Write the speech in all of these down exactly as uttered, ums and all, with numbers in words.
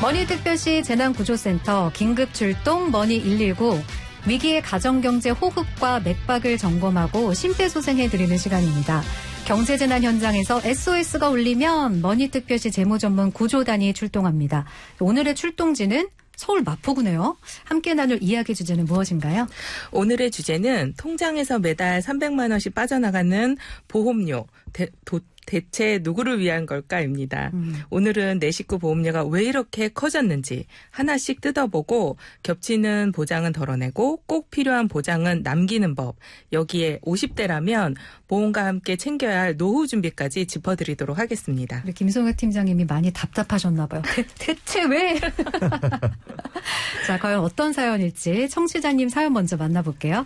머니특별시 재난구조센터 긴급출동 머니 일일구 위기의 가정경제 호흡과 맥박을 점검하고 심폐소생해드리는 시간입니다. 경제재난 현장에서 에스오에스가 울리면 머니특별시 재무전문 구조단이 출동합니다. 오늘의 출동지는 서울 마포구네요. 함께 나눌 이야기 주제는 무엇인가요? 오늘의 주제는 통장에서 매달 삼백만 원씩 빠져나가는 보험료, 대, 도, 대체 누구를 위한 걸까입니다. 음. 오늘은 내 식구 보험료가 왜 이렇게 커졌는지 하나씩 뜯어보고 겹치는 보장은 덜어내고 꼭 필요한 보장은 남기는 법. 여기에 오십 대라면 보험과 함께 챙겨야 할 노후 준비까지 짚어드리도록 하겠습니다. 우리 김성혁 팀장님이 많이 답답하셨나 봐요. 대, 대체 왜? 자, 과연 어떤 사연일지 청취자님 사연 먼저 만나볼게요.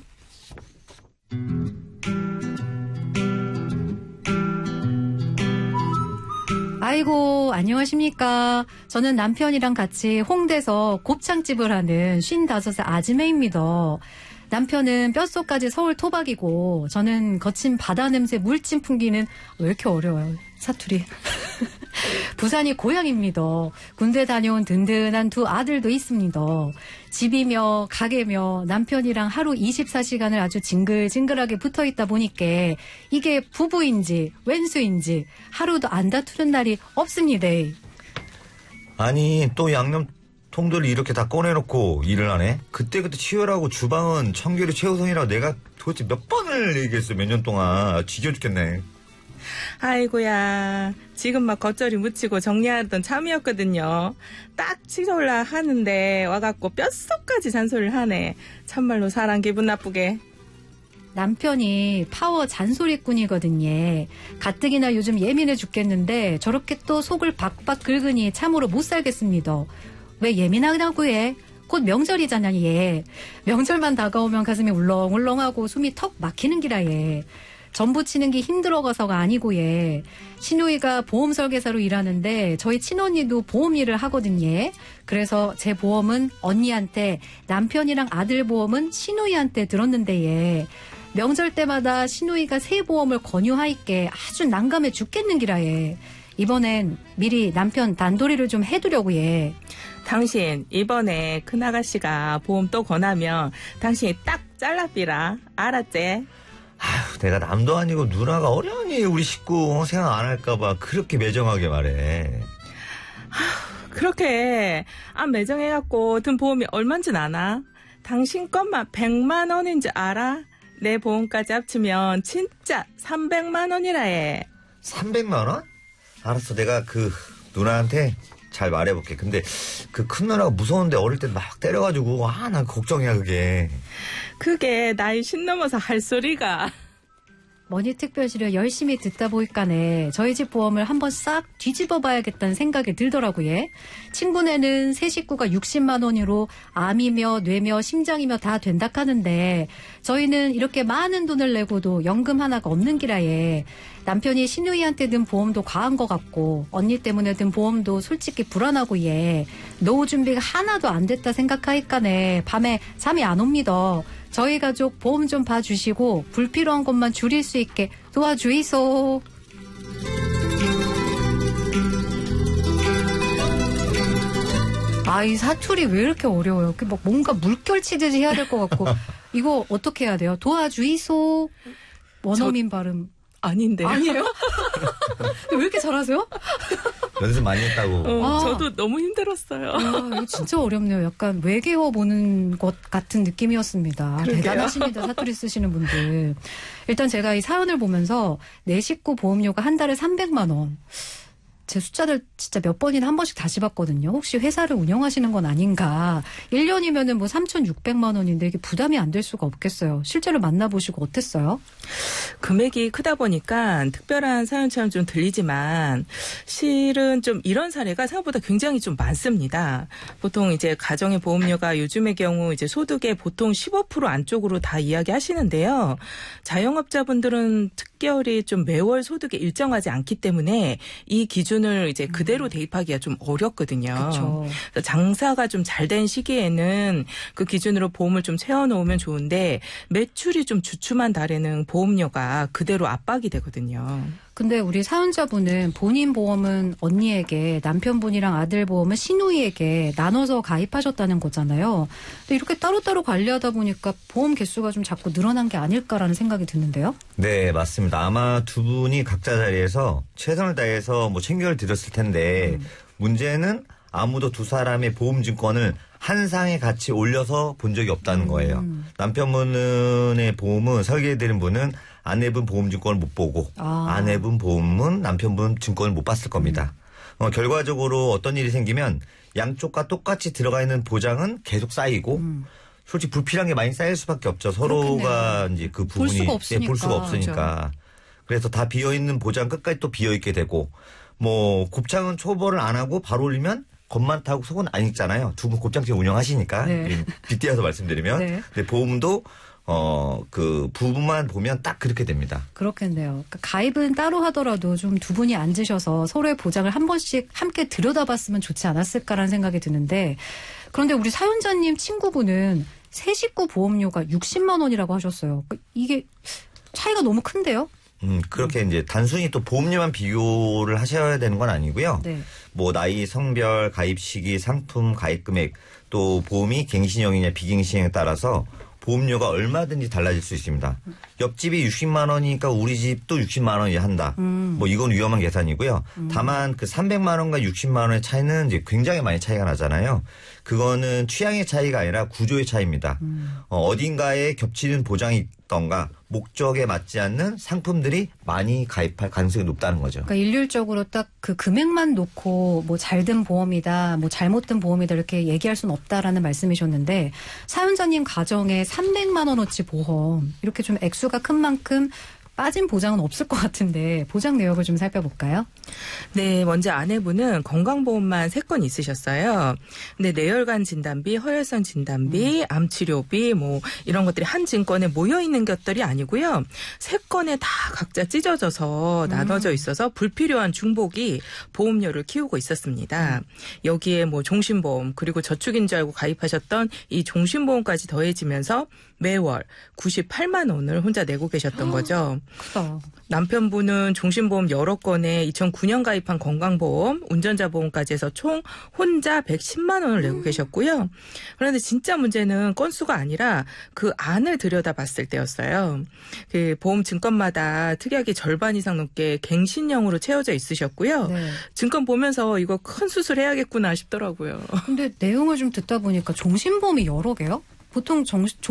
아이고, 안녕하십니까. 저는 남편이랑 같이 홍대에서 곱창집을 하는 쉰다섯 살 아지매입니다. 남편은 뼛속까지 서울 토박이고 저는 거친 바다 냄새 물씬 풍기는 왜 이렇게 어려워요. 사투리. 부산이 고향입니다. 군대 다녀온 든든한 두 아들도 있습니다. 집이며 가게며 남편이랑 하루 이십사 시간을 아주 징글징글하게 붙어있다 보니까 이게 부부인지 왼수인지 하루도 안 다투는 날이 없습니다. 아니 또 양념통들을 이렇게 다 꺼내놓고 일을 하네? 그때그때 치우라고 주방은 청결이 최우선이라고 내가 도대체 몇 번을 얘기했어 몇 년 동안. 지겨워 죽겠네. 아이고야, 지금 막 겉절이 묻히고 정리하던 참이었거든요. 딱 치울라 하는데 와갖고 뼛속까지 잔소리를 하네. 참말로 사람 기분 나쁘게. 남편이 파워 잔소리꾼이거든요. 가뜩이나 요즘 예민해 죽겠는데 저렇게 또 속을 박박 긁으니 참으로 못 살겠습니다. 왜 예민하다고 해? 곧 명절이잖아, 얘. 명절만 다가오면 가슴이 울렁울렁하고 숨이 턱 막히는 기라, 얘. 전부 치는 게 힘들어가서가 아니고 예. 시누이가 보험 설계사로 일하는데 저희 친언니도 보험 일을 하거든요. 그래서 제 보험은 언니한테, 남편이랑 아들 보험은 시누이한테 들었는데 예. 명절 때마다 시누이가 새 보험을 권유하이께 아주 난감해 죽겠는 기라 예. 이번엔 미리 남편 단도리를 좀 해두려고 예. 당신 이번에 큰아가씨가 보험 또 권하면 당신이 딱 잘라삐라. 알았지? 아휴, 내가 남도 아니고 누나가 어련히 우리 식구 생각 안 할까봐 그렇게 매정하게 말해. 아휴, 그렇게 안 매정해갖고 든 보험이 얼만진 아나? 당신 것만 백만 원인지 알아? 내 보험까지 합치면 진짜 삼백만 원이라 해. 삼백만 원? 알았어, 내가 그 누나한테 잘 말해볼게. 근데 그 큰 누나가 무서운데 어릴 때 막 때려가지고 아, 난 걱정이야 그게. 그게 나이 쉰 넘어서 할 소리가. 머니특별시를 열심히 듣다 보니까네 저희 집 보험을 한번 싹 뒤집어 봐야겠다는 생각이 들더라고요. 친구네는 세 식구가 육십만 원으로 암이며 뇌며 심장이며 다 된다 하는데 저희는 이렇게 많은 돈을 내고도 연금 하나가 없는 기라에 남편이 시누이한테 든 보험도 과한 것 같고 언니 때문에 든 보험도 솔직히 불안하고 예. 노후 준비가 하나도 안 됐다 생각하니까네 밤에 잠이 안 옵니다. 저희 가족 보험 좀 봐주시고 불필요한 것만 줄일 수 있게 도와주이소. 아, 이 사투리 왜 이렇게 어려워요? 막 뭔가 물결 치듯이 해야 될 것 같고 이거 어떻게 해야 돼요? 도와주이소. 원어민 저... 발음. 아닌데요. 아니에요? 왜 이렇게 잘하세요? 연습 많이 했다고. 어, 아. 저도 너무 힘들었어요. 아, 이거 진짜 어렵네요. 약간 외계어 보는 것 같은 느낌이었습니다. 그러게요. 대단하십니다. 사투리 쓰시는 분들. 일단 제가 이 사연을 보면서 내 식구 보험료가 한 달에 삼백만 원. 제 숫자를 진짜 몇 번이나 한 번씩 다시 봤거든요. 혹시 회사를 운영하시는 건 아닌가. 일 년이면은 뭐 삼천육백만 원인데 이게 부담이 안 될 수가 없겠어요. 실제로 만나보시고 어땠어요? 금액이 크다 보니까 특별한 사연처럼 좀 들리지만 실은 좀 이런 사례가 생각보다 굉장히 좀 많습니다. 보통 이제 가정의 보험료가 요즘의 경우 이제 소득의 보통 십오 퍼센트 안쪽으로 다 이야기하시는데요. 자영업자분들은 특별히 좀 매월 소득이 일정하지 않기 때문에 이 기준을 이제 그대로 대입하기가 좀 어렵거든요. 그렇죠. 장사가 좀 잘 된 시기에는 그 기준으로 보험을 좀 채워놓으면 좋은데 매출이 좀 주춤한 달에는 보험료가 그대로 압박이 되거든요. 근데 우리 사연자분은 본인 보험은 언니에게, 남편분이랑 아들 보험은 시누이에게 나눠서 가입하셨다는 거잖아요. 근데 이렇게 따로따로 관리하다 보니까 보험 개수가 좀 자꾸 늘어난 게 아닐까라는 생각이 드는데요. 네, 맞습니다. 아마 두 분이 각자 자리에서 최선을 다해서 뭐 챙겨 드렸을 텐데 음. 문제는 아무도 두 사람의 보험증권을 한 상에 같이 올려서 본 적이 없다는 거예요. 음. 남편분의 보험은 설계해드린 분은 아내분 보험증권을 못 보고 아. 아내분 보험은 남편분 증권을 못 봤을 겁니다. 음. 어, 결과적으로 어떤 일이 생기면 양쪽과 똑같이 들어가 있는 보장은 계속 쌓이고 음. 솔직히 불필요한 게 많이 쌓일 수밖에 없죠. 서로가 그렇겠네요. 이제 그 부분이 볼 수가 없으니까. 네, 볼 수가 없으니까. 그렇죠. 그래서 다 비어있는 보장 끝까지 또 비어있게 되고 뭐 곱창은 초벌을 안 하고 바로 올리면 겉만 타고 속은 안 익잖아요. 두 분 곱창집 운영하시니까 네. 빗대어서 말씀드리면. 네. 근데 보험도 어, 그 부분만 보면 딱 그렇게 됩니다. 그렇겠네요. 그러니까 가입은 따로 하더라도 좀 두 분이 앉으셔서 서로의 보장을 한 번씩 함께 들여다봤으면 좋지 않았을까라는 생각이 드는데 그런데 우리 사연자님 친구분은 세 식구 보험료가 육십만 원이라고 하셨어요. 이게 차이가 너무 큰데요? 음, 그렇게 음. 이제 단순히 또 보험료만 비교를 하셔야 되는 건 아니고요. 네. 뭐 나이, 성별, 가입 시기, 상품, 가입 금액 또 보험이 갱신형이냐 비갱신형에 따라서 보험료가 얼마든지 달라질 수 있습니다. 옆집이 육십만 원이니까 우리 집도 육십만 원이 한다. 음. 뭐 이건 위험한 계산이고요. 음. 다만 그 삼백만 원과 육십만 원의 차이는 이제 굉장히 많이 차이가 나잖아요. 그거는 취향의 차이가 아니라 구조의 차이입니다. 음. 어, 어딘가에 겹치는 보장이 있던가 목적에 맞지 않는 상품들이 많이 가입할 가능성이 높다는 거죠. 그러니까 일률적으로 딱 그 금액만 놓고 뭐 잘든 보험이다, 뭐 잘못된 보험이다 이렇게 얘기할 수는 없다라는 말씀이셨는데 사연자님 가정에 삼백만 원어치 보험 이렇게 좀 액수가 큰 만큼 빠진 보장은 없을 것 같은데 보장 내역을 좀 살펴볼까요? 네, 먼저 아내분은 건강보험만 세 건 있으셨어요. 근데 뇌혈관 진단비, 허혈성 진단비, 음. 암치료비 뭐 이런 것들이 한 증권에 모여 있는 것들이 아니고요. 세 건에 다 각자 찢어져서 음. 나눠져 있어서 불필요한 중복이 보험료를 키우고 있었습니다. 음. 여기에 뭐 종신보험 그리고 저축인 줄 알고 가입하셨던 이 종신보험까지 더해지면서 매월 구십팔만 원을 혼자 내고 계셨던 거죠. 크다. 남편분은 종신보험 여러 건에 이천구 년 가입한 건강보험, 운전자 보험까지 해서 총 혼자 백십만 원을 내고 음. 계셨고요. 그런데 진짜 문제는 건수가 아니라 그 안을 들여다봤을 때였어요. 그 보험 증권마다 특이하게 절반 이상 넘게 갱신형으로 채워져 있으셨고요. 네. 증권 보면서 이거 큰 수술해야겠구나 싶더라고요. 근데 내용을 좀 듣다 보니까 종신보험이 여러 개요? 보통 정,